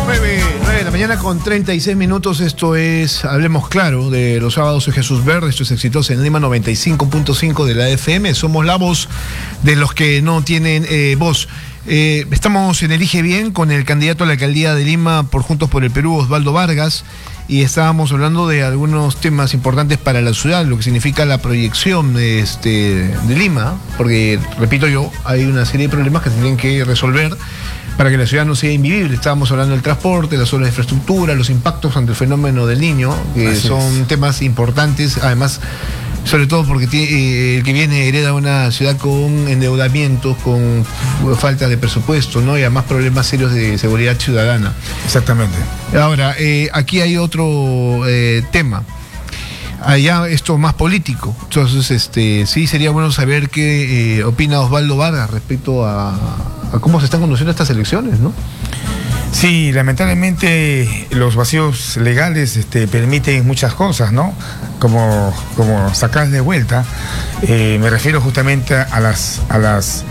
9 de la mañana con 36 minutos. Esto es Hablemos Claro de los sábados de Jesús Verde. Esto es Exitosa en Lima 95.5 de la FM. Somos la voz de los que no tienen voz. Estamos en Elige Bien con el candidato a la alcaldía de Lima por Juntos por el Perú, Osvaldo Vargas, y estábamos hablando de algunos temas importantes para la ciudad, lo que significa la proyección de Lima, porque, repito yo, hay una serie de problemas que se tienen que resolver para que la ciudad no sea invivible. Estábamos hablando del transporte, las obras de infraestructura, los impactos ante el fenómeno del Niño, que son temas importantes, además, sobre todo porque el que viene hereda una ciudad con endeudamientos, con falta de presupuesto, ¿no? Y además problemas serios de seguridad ciudadana. Exactamente. Ahora, aquí hay otro tema. Allá esto más político. Entonces, sí sería bueno saber qué opina Osvaldo Vargas respecto a cómo se están conduciendo estas elecciones, ¿no? Sí, lamentablemente los vacíos legales permiten muchas cosas, ¿no? Como sacar de vuelta. Me refiero justamente a las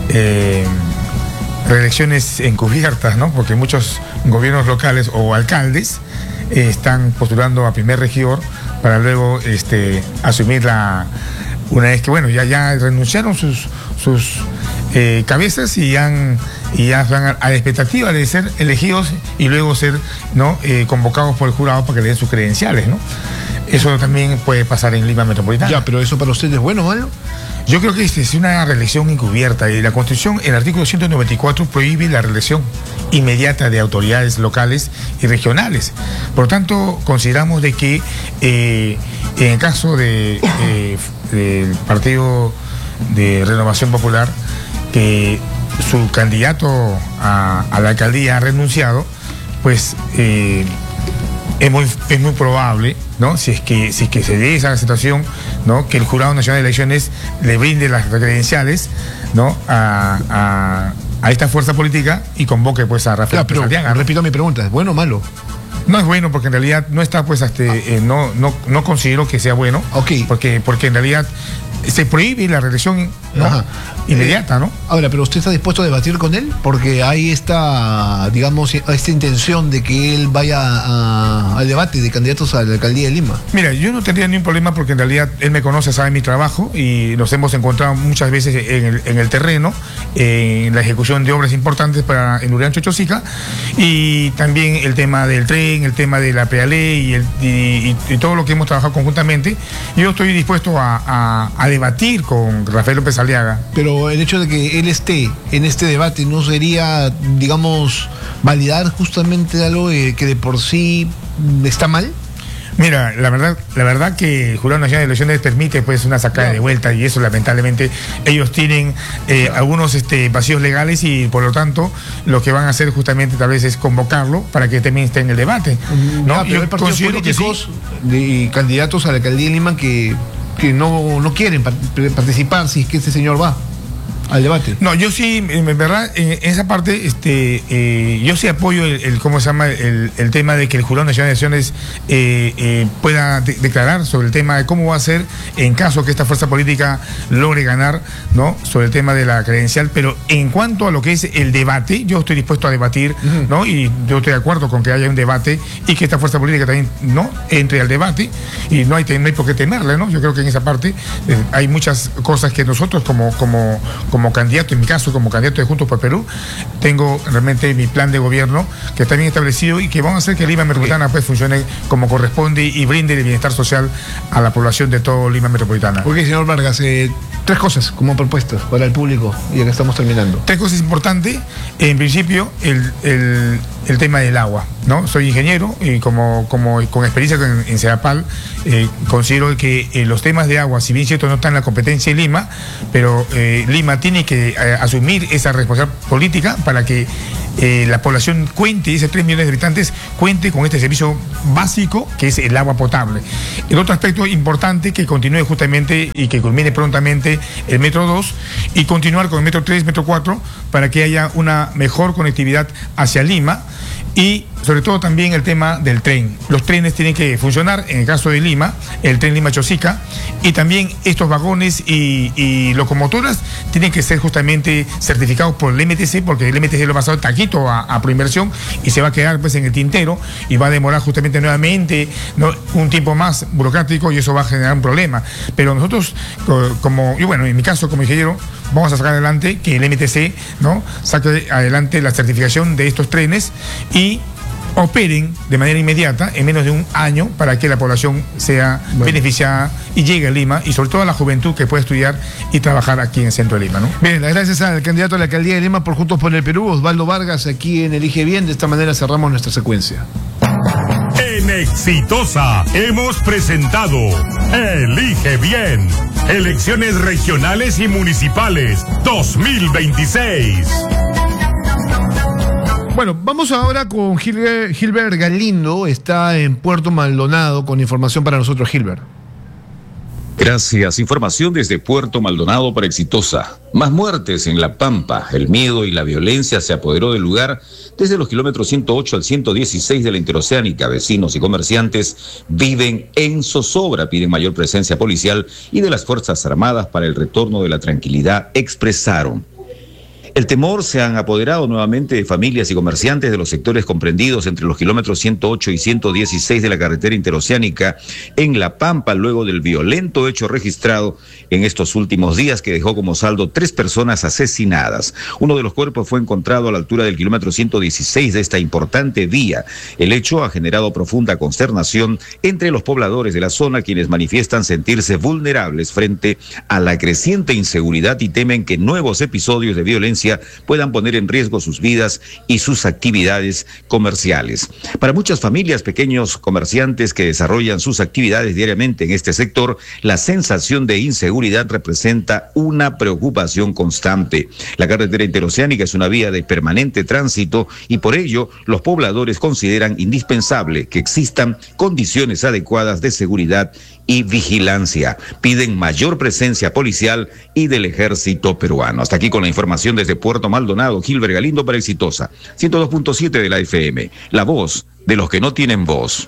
reelecciones encubiertas, ¿no? Porque muchos gobiernos locales o alcaldes están postulando a primer regidor para luego asumir una vez que, bueno, ya renunciaron sus cabezas y ya van a la expectativa de ser elegidos y luego ser, ¿no? Convocados por el jurado para que le den sus credenciales, ¿no? Eso también puede pasar en Lima Metropolitana. Ya, pero ¿eso para usted es bueno o malo? Yo creo que es una reelección encubierta y la Constitución, el artículo 194, prohíbe la reelección inmediata de autoridades locales y regionales. Por lo tanto, consideramos de que en el caso del Partido de Renovación Popular, que su candidato a la alcaldía ha renunciado, pues es muy probable, ¿no? Si es que se dé esa situación, ¿no? Que el Jurado Nacional de Elecciones le brinde las credenciales, ¿no? a esta fuerza política y convoque pues a Rafael López Aliaga, ¿no? Repito mi pregunta, ¿es bueno o malo? No es bueno porque en realidad no está pues no considero que sea bueno. Okay. Porque en realidad se prohíbe la reelección, ¿no? Inmediata, ¿no? Ahora, pero ¿usted está dispuesto a debatir con él? Porque hay esta intención de que él vaya al debate de candidatos a la alcaldía de Lima. Mira, yo no tendría ningún problema porque en realidad él me conoce, sabe mi trabajo y nos hemos encontrado muchas veces en el terreno, en la ejecución de obras importantes en Uriancho Chosica, y también el tema del tren, el tema de la prealey y todo lo que hemos trabajado conjuntamente. Yo estoy dispuesto a debatir con Rafael López Aliaga. Pero el hecho de que él esté en este debate no sería, digamos, validar justamente algo que de por sí está mal. Mira, la verdad que el Jurado Nacional de Elecciones permite pues una sacada de vuelta y eso lamentablemente ellos tienen algunos vacíos legales y por lo tanto lo que van a hacer justamente tal vez es convocarlo para que también esté en el debate, ¿no? Pero hay partidos políticos y candidatos a la alcaldía de Lima que no quieren participar si es que este señor va al debate. No, yo sí, en verdad, en esa parte, yo sí apoyo ¿cómo se llama? El tema de que el Jurado Nacional de Elecciones pueda declarar sobre el tema de cómo va a ser en caso que esta fuerza política logre ganar, ¿no? Sobre el tema de la credencial, pero en cuanto a lo que es el debate, yo estoy dispuesto a debatir, ¿no? Y yo estoy de acuerdo con que haya un debate y que esta fuerza política también, ¿no? Entre al debate y no hay por qué temerle, ¿no? Yo creo que en esa parte hay muchas cosas que nosotros como candidato, en mi caso como candidato de Juntos por Perú, tengo realmente mi plan de gobierno que está bien establecido y que vamos a hacer que Lima Metropolitana pues funcione como corresponde y brinde el bienestar social a la población de todo Lima Metropolitana. Ok, señor Vargas, 3 cosas como propuestas para el público, ya que estamos terminando. 3 cosas importantes. En principio, el tema del agua, ¿no? Soy ingeniero y como con experiencia en Sedapal, considero que los temas de agua, si bien cierto no están en la competencia de Lima, pero Lima tiene que asumir esa responsabilidad política para que la población cuente, ese 3 millones de habitantes, cuente con este servicio básico que es el agua potable. El otro aspecto importante que continúe justamente y que culmine prontamente el Metro 2 y continuar con el Metro 3, Metro 4 para que haya una mejor conectividad hacia Lima y sobre todo también el tema del tren. Los trenes tienen que funcionar, en el caso de Lima, el tren Lima-Chosica, y también estos vagones y locomotoras tienen que ser justamente certificados por el MTC, porque el MTC lo ha pasado taquito a Proinversión y se va a quedar pues en el tintero y va a demorar justamente nuevamente, ¿no?, un tiempo más burocrático, y eso va a generar un problema. Pero nosotros, y bueno, en mi caso como ingeniero, vamos a sacar adelante que el MTC, ¿no?, saque adelante la certificación de estos trenes y operen de manera inmediata en menos de un año para que la población sea beneficiada y llegue a Lima, y sobre todo a la juventud que puede estudiar y trabajar aquí en el centro de Lima, ¿no? Bien, las gracias al candidato a la alcaldía de Lima por Juntos por el Perú, Osvaldo Vargas, aquí en Elige Bien. De esta manera cerramos nuestra secuencia. En Exitosa hemos presentado Elige Bien, elecciones regionales y municipales 2026. Bueno, vamos ahora con Gilbert Galindo, está en Puerto Maldonado con información para nosotros, Gilbert. Gracias. Información desde Puerto Maldonado para Exitosa. Más muertes en La Pampa. El miedo y la violencia se apoderó del lugar desde los kilómetros 108 al 116 de la Interoceánica. Vecinos y comerciantes viven en zozobra, piden mayor presencia policial y de las Fuerzas Armadas para el retorno de la tranquilidad, expresaron. El temor se han apoderado nuevamente de familias y comerciantes de los sectores comprendidos entre los kilómetros 108 y 116 de la carretera interoceánica en La Pampa, luego del violento hecho registrado en estos últimos días que dejó como saldo 3 personas asesinadas. Uno de los cuerpos fue encontrado a la altura del kilómetro 116 de esta importante vía. El hecho ha generado profunda consternación entre los pobladores de la zona, quienes manifiestan sentirse vulnerables frente a la creciente inseguridad y temen que nuevos episodios de violencia puedan poner en riesgo sus vidas y sus actividades comerciales. Para muchas familias, pequeños comerciantes que desarrollan sus actividades diariamente en este sector, la sensación de inseguridad representa una preocupación constante. La carretera interoceánica es una vía de permanente tránsito y por ello los pobladores consideran indispensable que existan condiciones adecuadas de seguridad y vigilancia. Piden mayor presencia policial y del ejército peruano. Hasta aquí con la información desde Puerto Maldonado, Gilbert Galindo para Exitosa, 102.7 de la FM, la voz de los que no tienen voz.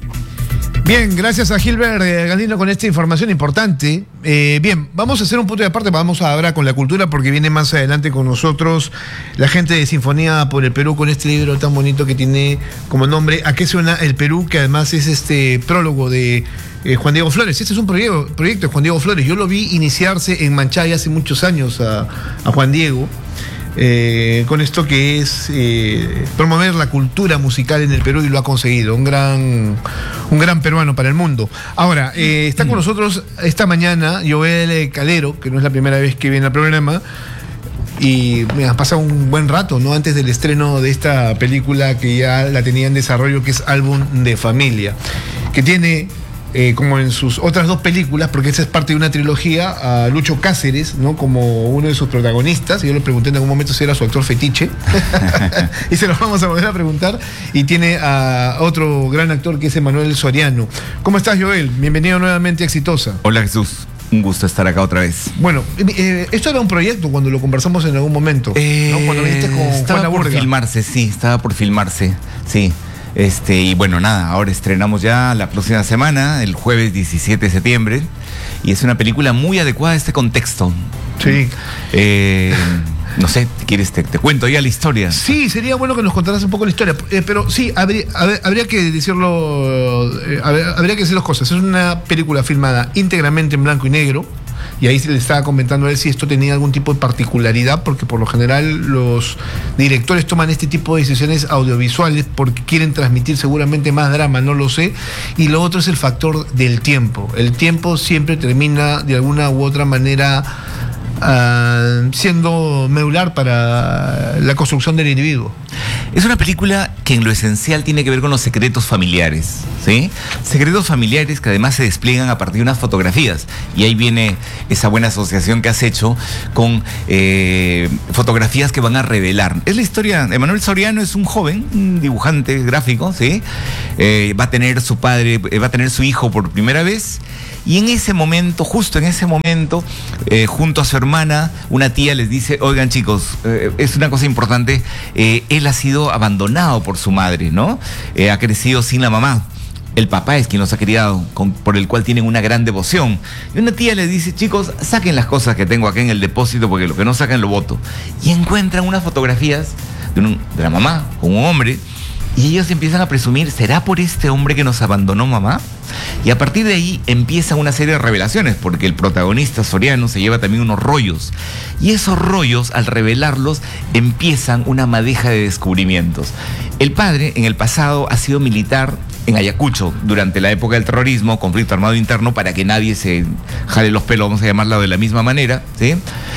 Bien, gracias a Gilbert Galindo con esta información importante. Bien, vamos a hacer un punto de aparte, vamos a hablar con la cultura porque viene más adelante con nosotros la gente de Sinfonía por el Perú con este libro tan bonito que tiene como nombre ¿A qué suena el Perú?, que además es este prólogo de Juan Diego Flores. Este es un proyecto de Juan Diego Flores. Yo lo vi iniciarse en Manchay hace muchos años a Juan Diego. Con esto que es promover la cultura musical en el Perú, y lo ha conseguido, un gran peruano para el mundo. Ahora, está con nosotros esta mañana Joel Calero, que no es la primera vez que viene al programa, y me ha pasado un buen rato, ¿no?, antes del estreno de esta película que ya la tenía en desarrollo, que es Álbum de Familia, que tiene como en sus otras 2 películas, porque esa es parte de una trilogía, a Lucho Cáceres, ¿no?, como uno de sus protagonistas. Yo le pregunté en algún momento si era su actor fetiche y se lo vamos a volver a preguntar. Y tiene a otro gran actor que es Emanuel Soriano. ¿Cómo estás, Joel? Bienvenido nuevamente a Exitosa. Hola, Jesús. Un gusto estar acá otra vez. Bueno, esto era un proyecto cuando lo conversamos en algún momento, ¿no? Cuando viniste con estaba por filmarse, sí, estaba por filmarse, sí. Y bueno, nada, ahora estrenamos ya la próxima semana, el jueves 17 de septiembre, y es una película muy adecuada a este contexto. Sí. No sé, ¿quieres te cuento ya la historia? Sí, sería bueno que nos contaras un poco la historia, pero sí, habría que decirlo, habría que decir 2 cosas. Es una película filmada íntegramente en blanco y negro, y ahí se le estaba comentando a él si esto tenía algún tipo de particularidad, porque por lo general los directores toman este tipo de decisiones audiovisuales porque quieren transmitir seguramente más drama, no lo sé. Y lo otro es el factor del tiempo. El tiempo siempre termina de alguna u otra manera siendo medular para la construcción del individuo. Es una película que en lo esencial tiene que ver con los secretos familiares, ¿sí? Secretos familiares que además se despliegan a partir de unas fotografías. Y ahí viene esa buena asociación que has hecho con fotografías que van a revelar. Es la historia. Emanuel Soriano es un joven, un dibujante gráfico, ¿sí? Va a tener su hijo por primera vez. Y en ese momento, justo en ese momento, junto a su hermana, una tía les dice, oigan chicos, es una cosa importante, él ha sido abandonado por su madre, ¿no? Ha crecido sin la mamá. El papá es quien los ha criado, por el cual tienen una gran devoción. Y una tía les dice, chicos, saquen las cosas que tengo acá en el depósito, porque lo que no sacan lo boto. Y encuentran unas fotografías de la mamá con un hombre, y ellos empiezan a presumir, ¿será por este hombre que nos abandonó mamá? Y a partir de ahí empieza una serie de revelaciones, porque el protagonista Soriano se lleva también unos rollos. Y esos rollos, al revelarlos, empiezan una madeja de descubrimientos. El padre, en el pasado, ha sido militar en Ayacucho durante la época del terrorismo, conflicto armado interno, para que nadie se jale los pelos, vamos a llamarlo de la misma manera, ¿sí?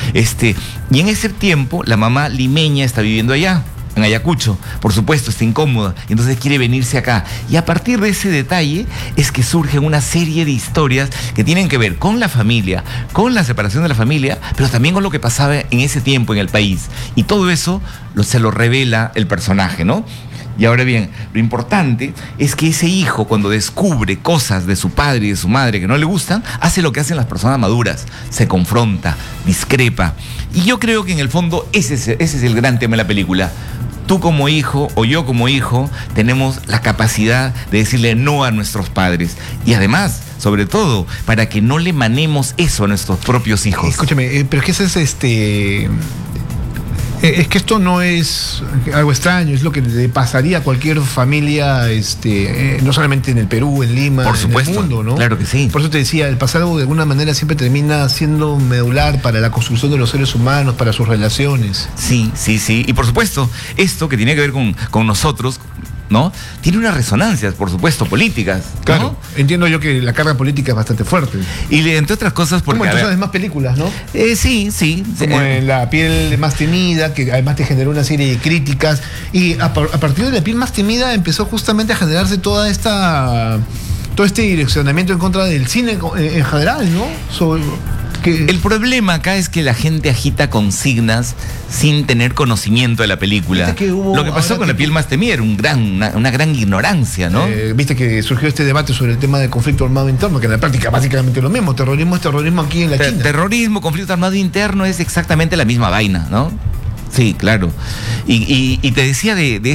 Y en ese tiempo, la mamá limeña está viviendo allá, en Ayacucho, por supuesto, está incómoda, y entonces quiere venirse acá. Y a partir de ese detalle es que surgen una serie de historias que tienen que ver con la familia, con la separación de la familia, pero también con lo que pasaba en ese tiempo en el país. Y todo eso se lo revela el personaje, ¿no? Y ahora bien, lo importante es que ese hijo, cuando descubre cosas de su padre y de su madre que no le gustan, hace lo que hacen las personas maduras, se confronta, discrepa. Y yo creo que en el fondo ese es el gran tema de la película. Tú como hijo o yo como hijo tenemos la capacidad de decirle no a nuestros padres. Y además, sobre todo, para que no le manemos eso a nuestros propios hijos. Escúchame, pero es que ese es es que esto no es algo extraño, es lo que le pasaría a cualquier familia, no solamente en el Perú, en Lima, por supuesto, en el mundo, ¿no? Claro que sí. Por eso te decía, el pasado de alguna manera siempre termina siendo medular para la construcción de los seres humanos, para sus relaciones. Sí. Y por supuesto, esto que tiene que ver con nosotros, ¿no? Tiene unas resonancias, por supuesto, políticas, ¿no? Claro, entiendo yo que la carga política es bastante fuerte. Y entre otras cosas, porque... Como en más películas, ¿no? Sí. Como en La piel más temida, que además te generó una serie de críticas. Y a partir de La piel más temida empezó justamente a generarse todo este direccionamiento en contra del cine en general, ¿no? El problema acá es que la gente agita consignas sin tener conocimiento de la película. Lo que pasó con La piel más temida era una gran ignorancia, ¿no? Viste que surgió este debate sobre el tema del conflicto armado interno, que en la práctica básicamente es lo mismo. Terrorismo es terrorismo aquí en la China. Terrorismo, conflicto armado interno es exactamente la misma vaina, ¿no? Sí, claro. Y te decía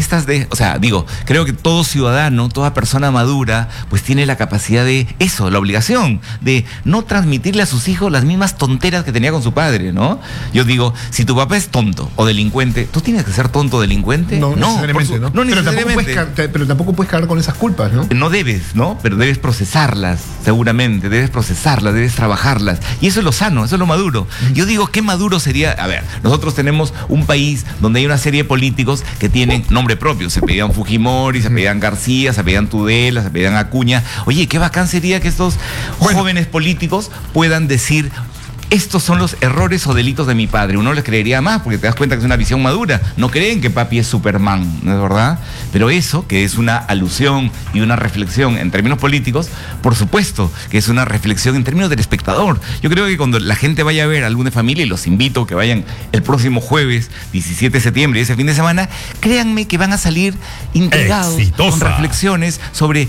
creo que todo ciudadano, toda persona madura, pues tiene la capacidad de eso, la obligación de no transmitirle a sus hijos las mismas tonteras que tenía con su padre, ¿no? Yo digo, si tu papá es tonto o delincuente, ¿tú tienes que ser tonto o delincuente? No necesariamente, ¿no? No necesariamente. Pero tampoco puedes cargar con esas culpas, ¿no? No debes, ¿no? Pero debes procesarlas, seguramente, debes trabajarlas. Y eso es lo sano, eso es lo maduro. Yo digo, ¿qué maduro sería? A ver, nosotros tenemos un país donde hay una serie de políticos que tienen nombre propio. Se pedían Fujimori, se pedían García, se pedían Tudela, se pedían Acuña. Oye, qué bacán sería que estos jóvenes políticos puedan decir: estos son los errores o delitos de mi padre. Uno les creería más porque te das cuenta que es una visión madura. No creen que papi es Superman, ¿no es verdad? Pero eso, que es una alusión y una reflexión en términos políticos, por supuesto que es una reflexión en términos del espectador. Yo creo que cuando la gente vaya a ver Álbum de Familia, y los invito a que vayan el próximo jueves, 17 de septiembre, ese fin de semana, créanme que van a salir intrigados con reflexiones sobre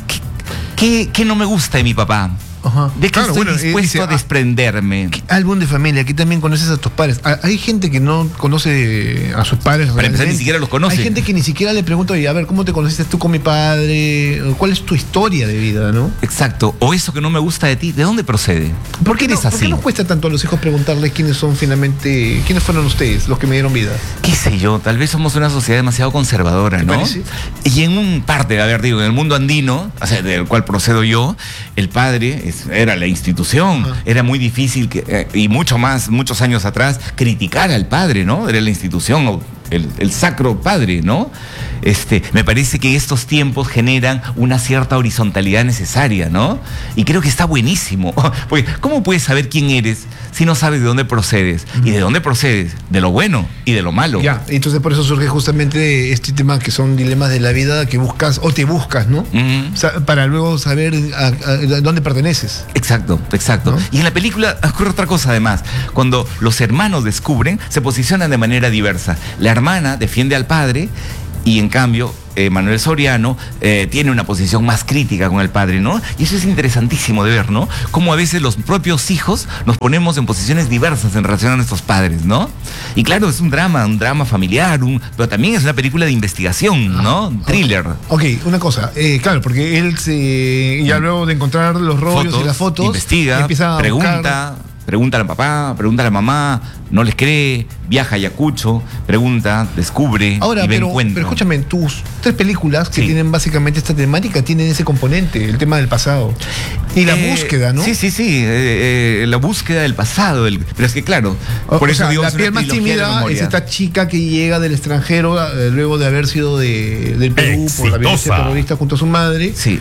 qué no me gusta de mi papá. Ajá. ¿De qué estoy dispuesto a desprenderme? Álbum de familia, aquí también conoces a tus padres. Hay gente que no conoce a sus padres. Para empezar, ni siquiera los conoce. Hay gente que ni siquiera le pregunta, oye, a ver, ¿cómo te conociste tú con mi padre? ¿Cuál es tu historia de vida, no? Exacto. O eso que no me gusta de ti, ¿de dónde procede? ¿Por qué eres así? ¿Por qué nos cuesta tanto a los hijos preguntarles quiénes son finalmente, quiénes fueron ustedes, los que me dieron vida? Qué sé yo, tal vez somos una sociedad demasiado conservadora, ¿no? Parece? Y en en el mundo andino, o sea, del cual procedo yo, el padre era la institución. Ajá. Era muy difícil y muchos años atrás, criticar al padre, ¿no? Era la institución, el sacro padre, ¿no? Me parece que estos tiempos generan una cierta horizontalidad necesaria, ¿no? Y creo que está buenísimo. Porque ¿cómo puedes saber quién eres si no sabes de dónde procedes? ¿Y de dónde procedes? De lo bueno y de lo malo. Ya, entonces por eso surge justamente este tema que son dilemas de la vida que buscas o te buscas, ¿no? O sea, para luego saber a dónde perteneces. Exacto. ¿No? Y en la película ocurre otra cosa además. Cuando los hermanos descubren, se posicionan de manera diversa. La hermana defiende al padre y en cambio Manuel Soriano tiene una posición más crítica con el padre, ¿no? Y eso es interesantísimo de ver, ¿no? Cómo a veces los propios hijos nos ponemos en posiciones diversas en relación a nuestros padres, ¿no? Y claro, es un drama familiar, pero también es una película de investigación, ¿no? Un thriller. Ok, una cosa, claro, porque él ya luego de encontrar los rollos y las fotos, investiga, empieza a pregunta al papá, pregunta a la mamá, no les cree, viaja a Ayacucho, pregunta, descubre ahora, y ve pero encuentro. escúchame, tus 3 películas que Sí. tienen básicamente esta temática tienen ese componente, el tema del pasado. Y la búsqueda, ¿no? Sí, la búsqueda del pasado. Pero es que claro, por eso sea, digo, la es una piel más trilogía de tímida es memoria. esta chica que llega del extranjero luego de haber sido del Perú por la violencia Exitosa. terrorista junto a su madre. Sí.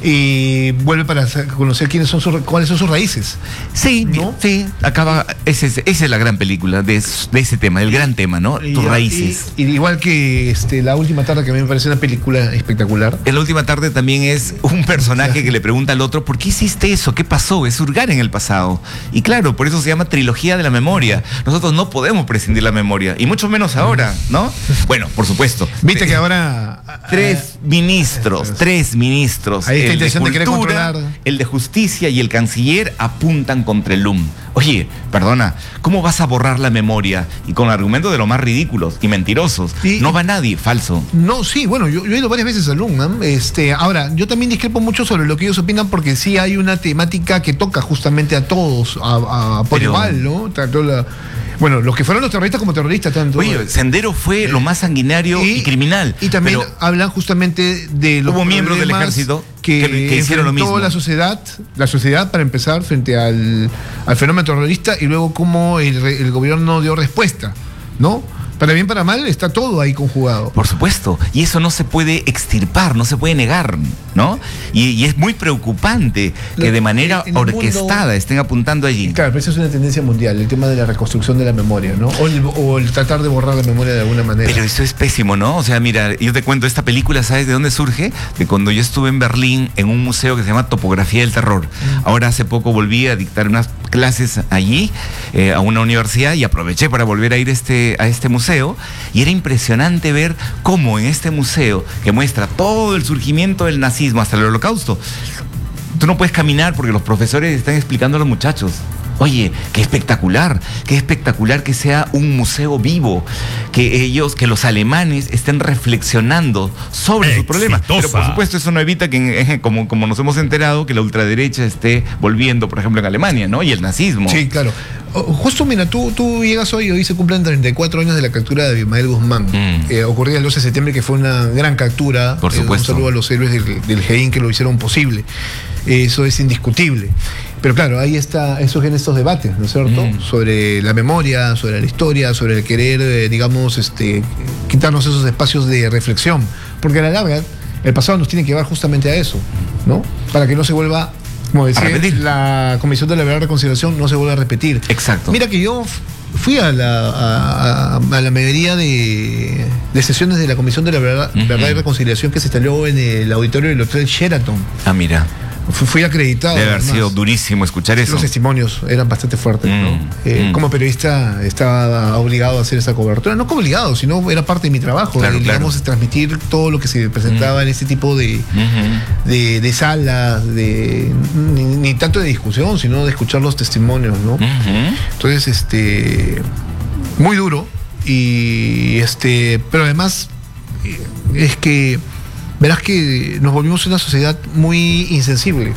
Y vuelve para conocer cuáles son sus raíces. Sí, ¿no? sí, acaba, esa es la gran película de ese tema, el gran tema, ¿no? Tus raíces. Y igual que La Última Tarde, que a mí me parece una película espectacular. En La Última Tarde también es un personaje que le pregunta al otro, ¿por qué hiciste eso? ¿Qué pasó? Es hurgar en el pasado. Y claro, por eso se llama trilogía de la memoria. Nosotros no podemos prescindir la memoria, y mucho menos ahora, ¿no? Bueno, por supuesto. Viste que ahora... Tres ministros. Ahí está el de intención de querer Cultura, controlar. el de Justicia y el Canciller apuntan contra el LUM. Oye, perdona, ¿cómo vas a borrar la memoria? Y con argumentos de lo más ridículos y mentirosos. No va nadie, falso. No, sí, bueno, yo he ido varias veces al LUM, ¿no? Ahora, yo también discrepo mucho sobre lo que ellos opinan porque sí hay una temática que toca justamente a todos, por Pero- igual, ¿no? Tanto bueno, los que fueron los terroristas como terroristas, tanto. Oye, Sendero fue lo más sanguinario y criminal. Y también pero hablan justamente de los hubo miembros del problemas ejército que hicieron lo enfrentó mismo. la sociedad para empezar frente al fenómeno terrorista y luego cómo el gobierno dio respuesta, ¿no? Para bien, para mal, está todo ahí conjugado. Por supuesto, y eso no se puede extirpar, no se puede negar, ¿no? Y es muy preocupante que de manera en el mundo- orquestada estén apuntando allí. Claro, pero esa es una tendencia mundial, el tema de la reconstrucción de la memoria, ¿no? O el tratar de borrar la memoria de alguna manera. Pero eso es pésimo, ¿no? O sea, mira, yo te cuento, esta película, ¿sabes de dónde surge? De cuando yo estuve en Berlín en un museo que se llama Topografía del Terror. Ahora hace poco volví a dictar unas clases allí, a una universidad, y aproveché para volver a ir a este museo, y era impresionante ver cómo en este museo, que muestra todo el surgimiento del nazismo hasta el Holocausto, tú no puedes caminar porque los profesores están explicando a los muchachos. Oye, qué espectacular que sea un museo vivo, que los alemanes estén reflexionando sobre sus problemas. Pero por supuesto eso no evita que, como nos hemos enterado, que la ultraderecha esté volviendo, por ejemplo, en Alemania, ¿no? Y el nazismo. Sí, claro. Justo, mira, tú llegas hoy se cumplen 34 años de la captura de Abimael Guzmán. Ocurría el 12 de septiembre, que fue una gran captura. Por supuesto. Un saludo a los héroes del GEIN que lo hicieron posible. Eso es indiscutible. Pero claro, ahí surgen estos debates, ¿no es cierto? Sobre la memoria, sobre la historia, sobre el querer, quitarnos esos espacios de reflexión. Porque a la larga, el pasado nos tiene que llevar justamente a eso, ¿no? Para que no se vuelva, como decía, la Comisión de la Verdad y Reconciliación no se vuelva a repetir. Exacto. Mira que yo fui a la mayoría de sesiones de la Comisión de la Verdad y Reconciliación que se instaló en el auditorio del Hotel Sheraton. Ah, mira. Fui acreditado. Debe haber además. sido durísimo escuchar eso. Los testimonios eran bastante fuertes, ¿no? Como periodista estaba obligado a hacer esa cobertura. No como obligado, sino era parte de mi trabajo. Claro, digamos, transmitir todo lo que se presentaba en este tipo de salas, ni tanto de discusión, sino de escuchar los testimonios, ¿no? Entonces, muy duro. Pero además, es que verás que nos volvimos una sociedad muy insensible.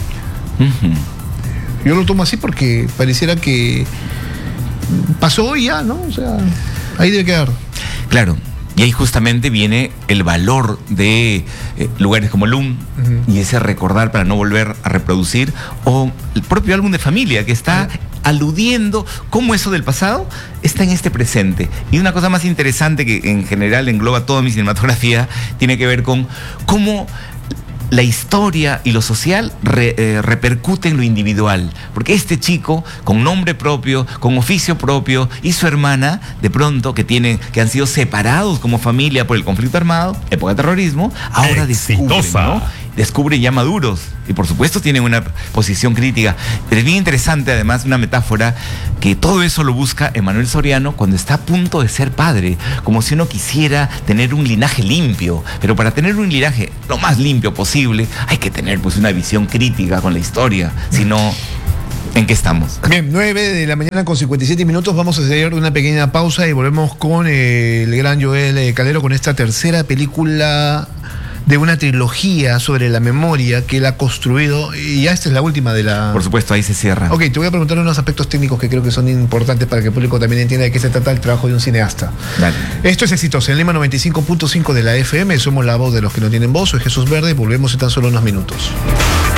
Yo lo tomo así porque pareciera que pasó y ya, ¿no? O sea, ahí debe quedar. Claro. Y ahí justamente viene el valor de lugares como LUM y ese recordar para no volver a reproducir, o el propio álbum de familia que está aludiendo cómo eso del pasado está en este presente. Y una cosa más interesante que en general engloba toda mi cinematografía tiene que ver con cómo la historia y lo social repercute en lo individual, porque este chico con nombre propio, con oficio propio, y su hermana, de pronto, que han sido separados como familia por el conflicto armado, época de terrorismo, ahora descubren ya maduros, y por supuesto tienen una posición crítica. Pero es bien interesante, además, una metáfora que todo eso lo busca Emanuel Soriano cuando está a punto de ser padre, como si uno quisiera tener un linaje limpio, pero para tener un linaje lo más limpio posible hay que tener pues una visión crítica con la historia, si no, ¿en qué estamos? Bien, 9:00 con 57 minutos, vamos a hacer una pequeña pausa y volvemos con el gran Joel Calero con esta tercera película de una trilogía sobre la memoria que él ha construido, y ya esta es la última de la... Por supuesto, ahí se cierra. Ok, te voy a preguntar unos aspectos técnicos que creo que son importantes para que el público también entienda de qué se trata el trabajo de un cineasta. Dale. Esto es Exitosa, en Lima 95.5 de la FM, somos la voz de los que no tienen voz, soy Jesús Verde, volvemos en tan solo unos minutos.